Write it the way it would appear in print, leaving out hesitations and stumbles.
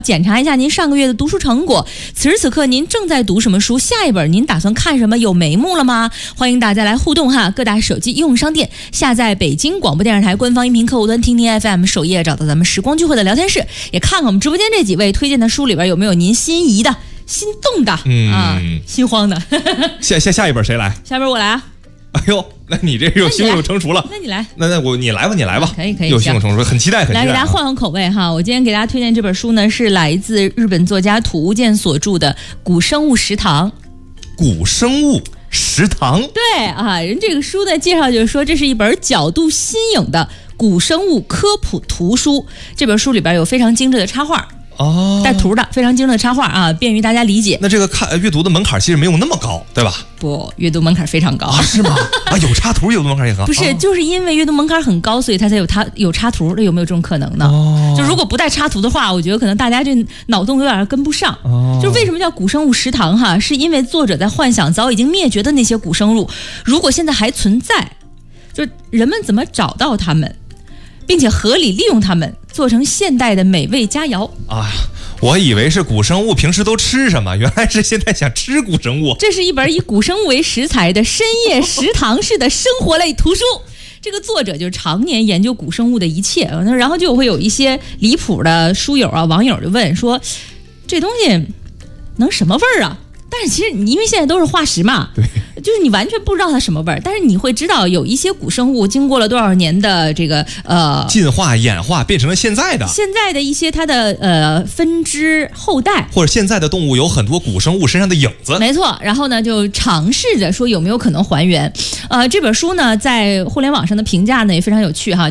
检查一下您上个月的读书成果。此时此刻您正在读什么书？下一本您打算看什么？有眉目了吗？欢迎大家来互动哈！各大手机应用商店下载北京广播电视台官方音频客户端听听 FM 首页，找到咱们时光聚会的聊天室，也看看我们直播间这几位推荐的书里边有没有您心仪的、心动的、心慌的。 下一本谁来？ 下一本我来啊！ 哎呦，那你这又胸有成竹了。 那你来， 你来吧。 可以， 有胸有成竹，很期待。 来给大家换换口味哈！我今天给大家推荐这本书呢，是来自日本作家土屋健所著的《古生物食堂》。 古生物食堂， 对啊，人这个书的介绍就是说，这是一本角度新颖的古生物科普图书。这本书里边有非常精致的插画。带图的非常精致的插画啊，便于大家理解。 那这个阅读的门槛其实没有那么高，对吧？ 不，阅读门槛非常高是吗？有插图，阅读门槛也很高。 不是，就是因为阅读门槛很高，所以它才有插图。有没有这种可能呢？就如果不带插图的话，我觉得可能大家这脑洞有点跟不上。就是为什么叫古生物食堂哈？是因为作者在幻想早已经灭绝的那些古生物，如果现在还存在，就是人们怎么找到它们，并且合理利用它们，做成现代的美味佳肴啊！我以为是古生物平时都吃什么，原来是现在想吃古生物。 这是一本以古生物为食材的深夜食堂式的生活类图书。这个作者就常年研究古生物的一切，然后就会有一些离谱的书友啊、网友就问说，这东西能什么味儿啊？但是其实因为现在都是化石嘛， 对， 就是你完全不知道它什么味儿，但是你会知道有一些古生物经过了多少年的这个进化演化，变成了现在的一些它的分支后代， 或者现在的动物有很多古生物身上的影子。 没错，然后呢就尝试着说有没有可能还原。这本书呢在互联网上的评价呢也非常有趣哈。